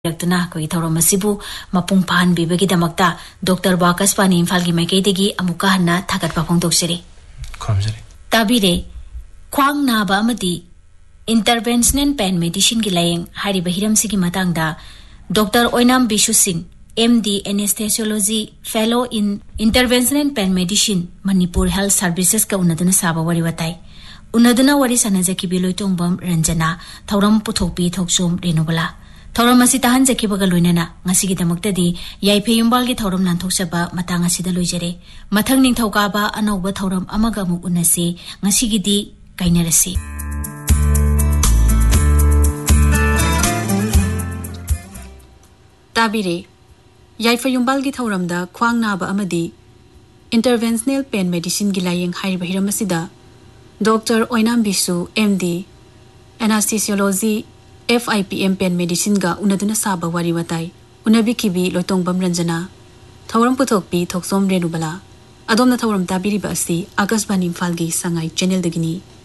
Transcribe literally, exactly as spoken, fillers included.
रक्तुना कोई थौरम मसिबु मपुंग पान बिबगी दमक्ता डॉक्टर वाकस पानी इम्फाल की मैकेदेगी अमुका हन्ना थागत पाफोंग दोक्सरे खमजरे ताबिरे ख्वांग नाबा अमदी इंटरवेंशनल पेन मेडिसिन की लायंग हारी Bahiram सिगी मतंगदा doctor ओइनाम Bishu Singh MD anaesthesiology fellow in interventional pain medicine Manipur health services का उन्नदना साबा वरी बताई उन्नदना वरी सनजकी बिलोइतोंबम रंजना थौरम पुथोपी थोक्सोम रेनुबला थौरम असि तहन जकीबगा लोइनना ngasiगी दमक्तदी याइफे युम्बालगी थौरम लांथोक्सबा मतंग असिदा लोइजरे मथंग निंगथौकाबा अनौबा थौरम अमगा अमुक उन्नसे ngasiगीदी काइनरसे ताबिरे याइफे युम्बालगी थौरमदा ख्वांग नाबा अमदी इंटरवेंशनल पेन मेडिसिन गी lying higher Bahiram असिदा doctor ओइनाम Vishu MD एनास्थेसियोलॉजी F I P M pen medicine गा उनदुना साबा वारी वताई उनबी किबी लोइतोंबम रंजना थौरम पुथोकपी थोक्सोम रेनुबला अदोमना थौरम ताबिरिबा असि आकाशवाणी इम्फाल गी संगाई चैनल दगिनी।